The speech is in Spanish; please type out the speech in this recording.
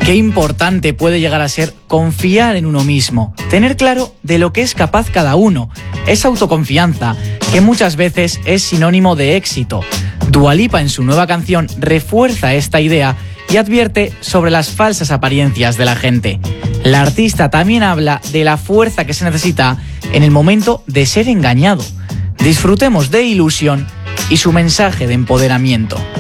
Qué importante puede llegar a ser confiar en uno mismo, tener claro de lo que es capaz cada uno, esa autoconfianza que muchas veces es sinónimo de éxito. Dua Lipa en su nueva canción refuerza esta idea y advierte sobre las falsas apariencias de la gente. La artista también habla de la fuerza que se necesita en el momento de ser engañado. Disfrutemos de Illusion y su mensaje de empoderamiento.